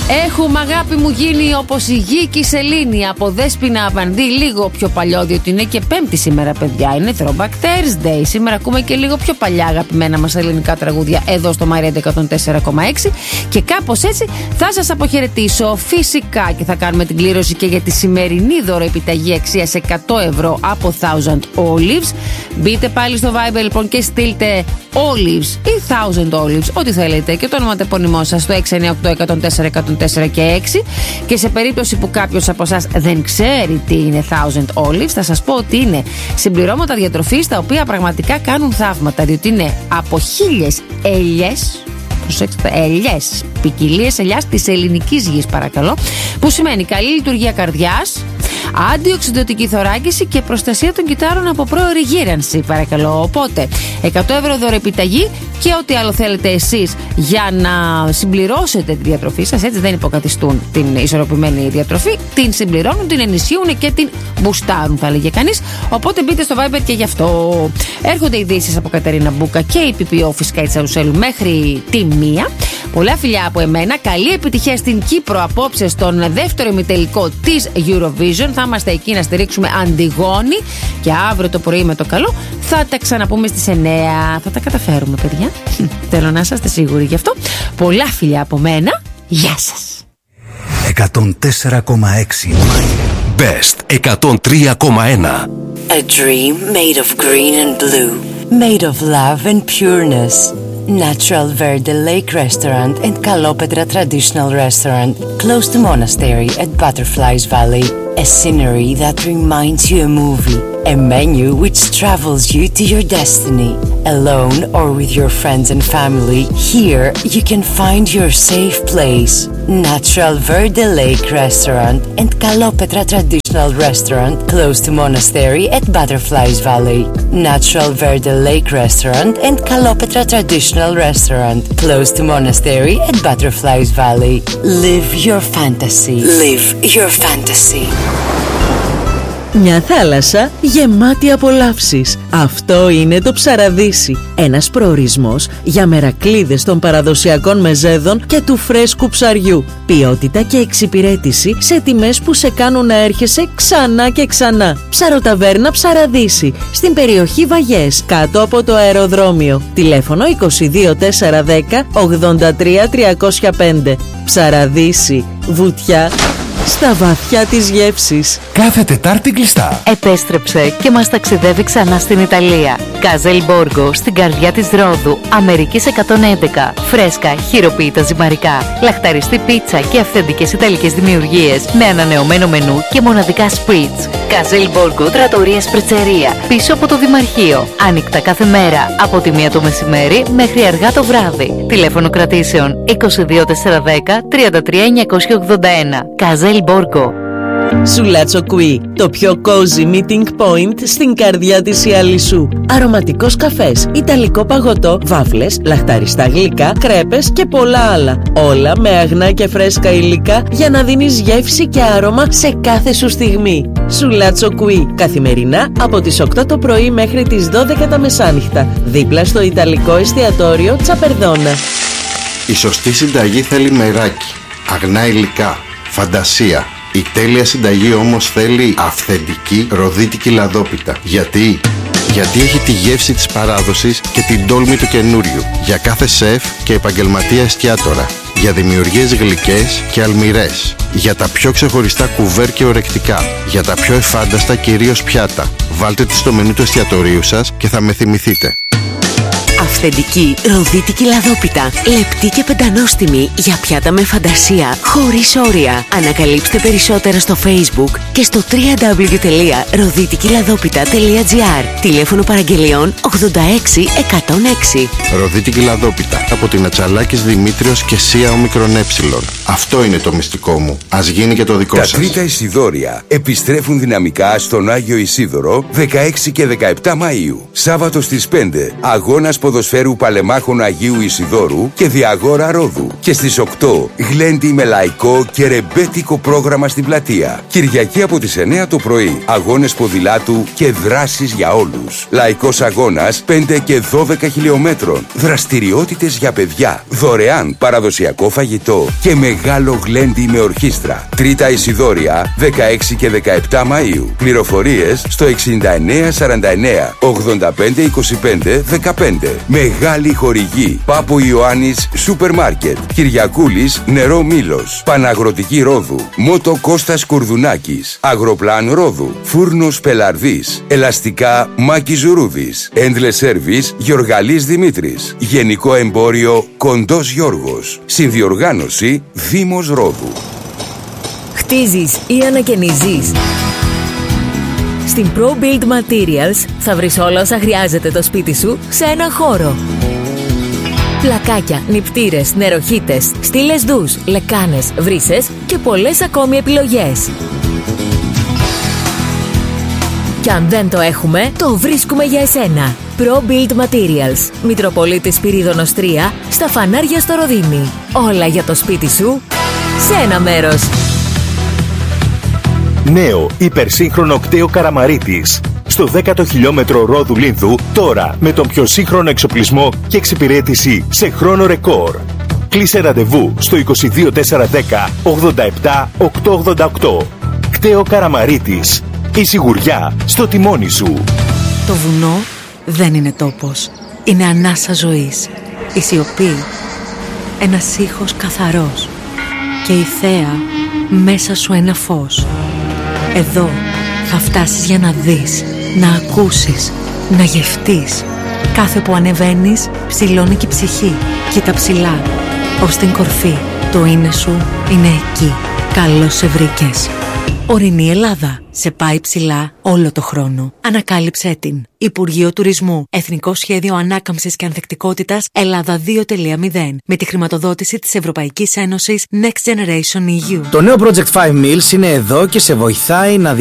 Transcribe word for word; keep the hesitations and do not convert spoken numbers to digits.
Έχουμε αγάπη μου γίνει όπως η γη και η σελήνη από Δέσποινα Απανδύ, λίγο πιο παλιό διότι είναι και Πέμπτη σήμερα παιδιά, είναι Throwback Thursday. Σήμερα ακούμε και λίγο πιο παλιά αγαπημένα μας ελληνικά τραγούδια εδώ στο My Radio εκατόν τέσσερα κόμμα έξι και κάπως έτσι θα σας αποχαιρετήσω φυσικά και θα κάνουμε την κλήρωση και για τη σημερινή δωροεπιταγή αξίας εκατό ευρώ από Thousand Olives. Μπείτε πάλι στο Viber λοιπόν και στείλτε Olives ή Thousand Olives, ό,τι θέλετε, και το όνομα τεπώνυμό σας στο έξι εννιά οκτώ εκατόν τέσσερα εκατόν τέσσερα και έξι. Και σε περίπτωση που κάποιος από εσάς δεν ξέρει τι είναι Thousand Olives, θα σας πω ότι είναι συμπληρώματα διατροφής τα οποία πραγματικά κάνουν θαύματα, διότι είναι από χίλιες ελιές, προσέξτε, ελιές, ποικιλίες ελιάς της ελληνικής γης παρακαλώ, που σημαίνει καλή λειτουργία καρδιάς, αντιοξυδωτική θωράκιση και προστασία των κυτάρων από πρόωρη γύρανση παρακαλώ. Οπότε εκατό ευρώ δωρεπιταγή και ό,τι άλλο θέλετε εσείς για να συμπληρώσετε τη διατροφή σας, έτσι δεν υποκαθιστούν την ισορροπημένη διατροφή, την συμπληρώνουν, την ενισχύουν και την μπουστάρουν θα λέγε κανείς. Οπότε μπείτε στο Viber και γι' αυτό. Έρχονται ειδήσεις από Κατερίνα Μπούκα και η πι πι ο φυσικά η Τσαρουσέλου μέχρι τη μία. Πολλά φιλιά από εμένα, καλή επιτυχία στην Κύπρο απόψε στον δεύτερο ημιτελικό της Eurovision. Θα είμαστε εκεί να στηρίξουμε Αντιγόνη και αύριο το πρωί με το καλό θα τα ξαναπούμε στις εννιά. Θα τα καταφέρουμε παιδιά, θέλω να είστε σίγουροι γι' αυτό. Πολλά φιλιά από μένα, γεια σας. εκατόν τέσσερα κόμμα έξι Best εκατόν τρία κόμμα ένα. A dream made of green and blue, made of love and pureness. Natural Verde Lake Restaurant and Kalopetra Traditional Restaurant, close to Monastery at Butterflies Valley. A scenery that reminds you a movie. A menu which travels you to your destiny. Alone or with your friends and family, here you can find your safe place. Natural Verde Lake Restaurant and Kalopetra Traditional Restaurant, close to Monastery at Butterflies Valley. Natural Verde Lake Restaurant and Kalopetra Traditional Restaurant, close to Monastery at Butterflies Valley. Live your fantasy. Live your fantasy. Μια θάλασσα γεμάτη απολαύσεις. Αυτό είναι το Ψαραδύσι. Ένας προορισμός για μερακλείδες των παραδοσιακών μεζέδων και του φρέσκου ψαριού. Ποιότητα και εξυπηρέτηση σε τιμές που σε κάνουν να έρχεσαι ξανά και ξανά. Ψαροταβέρνα Ψαραδύσι, στην περιοχή Βαγιές, κάτω από το αεροδρόμιο. Τηλέφωνο είκοσι δύο τετρακόσια δέκα ογδόντα τρία τριακόσια πέντε. Ψαραδύσι, βουτιά στα βαθιά της γεύσης. Κάθε Τετάρτη κλειστά. Επέστρεψε και μας ταξιδεύει ξανά στην Ιταλία. Καζέλ Μπόργκο, στην καρδιά της Ρόδου, Αμερικής εκατόν έντεκα. Φρέσκα, χειροποίητα ζυμαρικά, λαχταριστή πίτσα και αυθεντικές ιταλικές δημιουργίες με ανανεωμένο μενού και μοναδικά σπριτς. Καζέλ Μπόργκο, τρατορία Σπριτσερία, πίσω από το Δημαρχείο. Άνοιχτα κάθε μέρα, από τη μία το μεσημέρι μέχρι αργά το βράδυ. Τηλέφωνο κρατήσεων είκοσι δύο τετρακόσια δέκα τριάντα τρία εννιακόσια ογδόντα ένα. Καζέλ Μπόργκο. Σουλάτσο Κουί, το πιο cozy meeting point στην καρδιά της Ιαλισσού. Αρωματικός καφές, ιταλικό παγωτό, βάφλες, λαχταριστά γλυκά, κρέπες και πολλά άλλα. Όλα με αγνά και φρέσκα υλικά για να δίνεις γεύση και άρωμα σε κάθε σου στιγμή. Σουλάτσο Κουί, καθημερινά από τις οκτώ το πρωί μέχρι τις δώδεκα τα μεσάνυχτα, δίπλα στο ιταλικό εστιατόριο Τσαπερδόνα. Η σωστή συνταγή θέλει μεράκι, αγνά υλικά, φαντασία. Η τέλεια συνταγή όμως θέλει αυθεντική ροδίτικη λαδόπιτα. Γιατί? Γιατί έχει τη γεύση της παράδοσης και την τόλμη του καινούριου. Για κάθε σεφ και επαγγελματία εστιατόρα. Για δημιουργίες γλυκές και αλμυρές. Για τα πιο ξεχωριστά κουβέρ και ορεκτικά. Για τα πιο εφάνταστα κυρίως πιάτα. Βάλτε τη στο μενού του εστιατορίου σας και θα με θυμηθείτε. Αυθεντική ροδίτικη λαδόπιτα. Λεπτή και πεντανόστιμη για πιάτα με φαντασία, χωρίς όρια. Ανακαλύψτε περισσότερα στο Facebook και στο double-u double-u double-u τελεία ροδίτικη λαδόπιτα τελεία τζι άρ. Τηλέφωνο παραγγελιών ογδόντα έξι εκατόν έξι. Ροδίτικη λαδόπιτα από την Ατσαλάκης Δημήτριος και Σία Ομικρον Έψιλον. Αυτό είναι το μυστικό μου. Ας γίνει και το δικό σας. Τα τρίτα Ισιδώρια επιστρέφουν δυναμικά στον Άγιο Ισίδωρο δεκαέξι και δεκαεπτά Μαΐου. Σάββατο στις πέντε. Αγώνας ποδοσφαίρου ποδοσφαίρου Παλεμάχων Αγίου Ισιδώρου και Διαγόρα Ρόδου. Και στις οκτώ γλέντι με λαϊκό και ρεμπέτικο πρόγραμμα στην πλατεία. Κυριακή από τις εννιά το πρωί. Αγώνες ποδηλάτου και δράσεις για όλους. Λαϊκός αγώνας πέντε και δώδεκα χιλιόμετρων. Δραστηριότητες για παιδιά. Δωρεάν παραδοσιακό φαγητό και μεγάλο γλέντι με ορχήστρα. Τρίτα Ισιδώρια δεκαέξι και δεκαεπτά Μαΐου. Πληροφορίες στο εξήντα εννέα σαράντα εννέα ογδόντα πέντε είκοσι πέντε δεκαπέντε. Μεγάλη χορηγή Πάπου Ιωάννης Σούπερ Μάρκετ. Κυριακούλης Νερό Μήλος. Παναγροτική Ρόδου. Μότο Κώστας Κουρδουνάκης. Αγροπλάν Ρόδου. Φούρνος Πελαρδής. Ελαστικά Μάκη Ζουρούδης. Endless Service Γιοργαλής Δημήτρης. Γενικό Εμπόριο Κοντός Γιώργος. Συνδιοργάνωση Δήμος Ρόδου. Χτίζεις ή ανακαινίζεις? Στην Pro Build Materials θα βρεις όλα όσα χρειάζεται το σπίτι σου σε έναν χώρο. Πλακάκια, νηπτήρες, νεροχύτες, στήλες ντους, λεκάνες, βρύσες και πολλές ακόμη επιλογές. Και αν δεν το έχουμε, το βρίσκουμε για εσένα. Pro Build Materials. Μητροπολίτης Σπυρίδωνος τρία, στα φανάρια στο Ροδίμι. Όλα για το σπίτι σου σε ένα μέρος. Νέο υπερσύγχρονο κτέο Καραμαρίτης. Στο δέκατο χιλιόμετρο Ρόδου Λίνδου, τώρα με τον πιο σύγχρονο εξοπλισμό και εξυπηρέτηση σε χρόνο ρεκόρ. Κλείσε ραντεβού στο είκοσι δύο τετρακόσια δέκα ογδόντα επτά οκτακόσια ογδόντα οκτώ. Κτέο Καραμαρίτης. Η σιγουριά στο τιμόνι σου. Το βουνό δεν είναι τόπος. Είναι ανάσα ζωής. Η σιωπή. Ένας ήχος καθαρός. Και η θέα μέσα σου ένα φως. Εδώ θα φτάσεις για να δεις, να ακούσεις, να γευτείς. Κάθε που ανεβαίνεις ψηλώνει και η ψυχή. Κοίτα ψηλά, ως την κορφή. Το είναι σου είναι εκεί. Καλώς σε βρήκες. Ορεινή Ελλάδα. Σε πάει ψηλά όλο το χρόνο. Ανακάλυψέ την. Υπουργείο Τουρισμού. Εθνικό Σχέδιο Ανάκαμψης και Ανθεκτικότητας Ελλάδα δύο τελεία μηδέν. Με τη χρηματοδότηση της Ευρωπαϊκής Ένωσης Next Generation ι γιου. Το νέο Project πέντε Mills είναι εδώ και σε βοηθάει να